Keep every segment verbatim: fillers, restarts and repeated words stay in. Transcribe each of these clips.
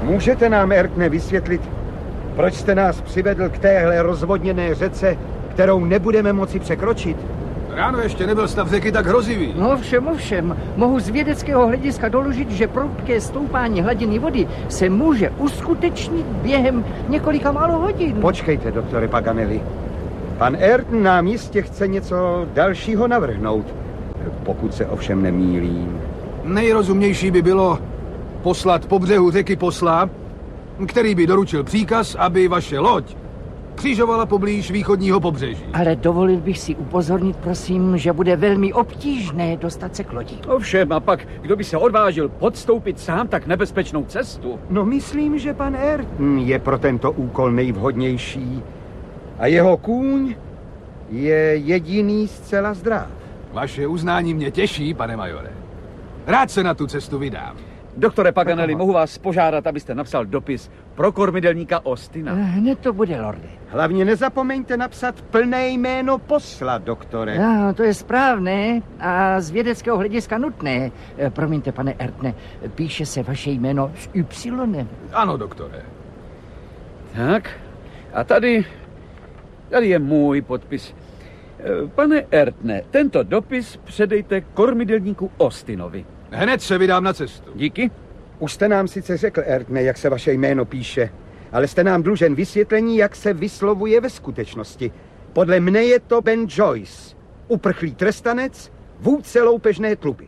Můžete nám, Ertne, vysvětlit, proč jste nás přivedl k téhle rozvodněné řece, kterou nebudeme moci překročit? Ráno ještě nebyl stav řeky tak hrozivý. No všem, ovšem. Mohu z vědeckého hlediska doložit, že prudké stoupání hladiny vody se může uskutečnit během několika málo hodin. Počkejte, doktore Paganelli. Pan Ayrton nám jistě chce něco dalšího navrhnout, pokud se ovšem nemýlím. Nejrozumnější by bylo poslat po břehu řeky posla, který by doručil příkaz, aby vaše loď křižovala poblíž východního pobřeží. Ale dovolil bych si upozornit, prosím, že bude velmi obtížné dostat se k lodi. Ovšem, a pak, kdo by se odvážil podstoupit sám tak nebezpečnou cestu? No, myslím, že pan Ayrton je pro tento úkol nejvhodnější. A jeho kůň je jediný zcela zdrav. Vaše uznání mě těší, pane majore. Rád se na tu cestu vydám. Doktore Paganelli, mohu vás požádat, abyste napsal dopis pro kormidelníka Austina. Hned to bude, lorde. Hlavně nezapomeňte napsat plné jméno posla, doktore. No, to je správné a z vědeckého hlediska nutné. Promiňte, pane Ayrtone, píše se vaše jméno s Y. Ano, doktore. Tak, a tady, tady je můj podpis. Pane Ayrtone, tento dopis předejte kormidelníku Austinovi. Hned se vydám na cestu. Díky. Už jste nám sice řekl, Ayrtone, jak se vaše jméno píše, ale jste nám dlužen vysvětlení, jak se vyslovuje ve skutečnosti. Podle mne je to Ben Joyce, uprchlý trestanec, vůdce loupežné tluby.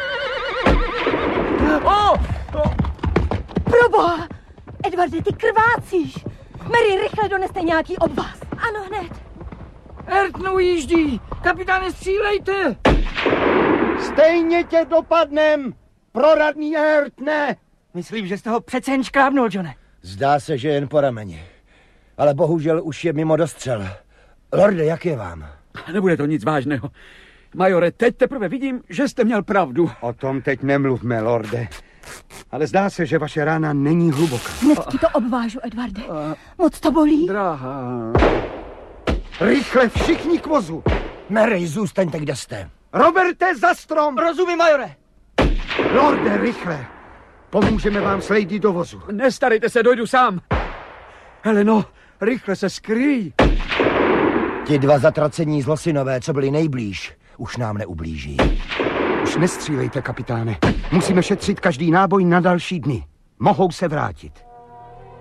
Oh! Oh! Proboha! Edwarde, ty krvácíš! Mary, rychle doneste nějaký obvaz. Ano, hned. Ayrton ujíždí! Kapitáne, střílejte! Stejně tě dopadnem, proradný Ayrtone! Myslím, že jste ho přece jen škrábnul, Johne. Zdá se, že jen po rameni. Ale bohužel už je mimo dostřel. Lorde, jak je vám? Nebude to nic vážného. Majore, teď teprve vidím, že jste měl pravdu. O tom teď nemluvme, lorde. Ale zdá se, že vaše rána není hluboká. Hned ti to obvážu, Edwarde. Moc to bolí? Dráha. Rychle všichni k vozu. Mary, zůstaňte, kde jste. Roberte, za strom! Rozumím, majore. Lorde, rychle. Pomůžeme vám s lady do vozu. Nestarejte se, dojdu sám. Heleno, rychle se skryj. Ti dva zatracení zlosinové, co byli nejblíž, už nám neublíží. Už nestřílejte, kapitáne. Musíme šetřit každý náboj na další dny. Mohou se vrátit.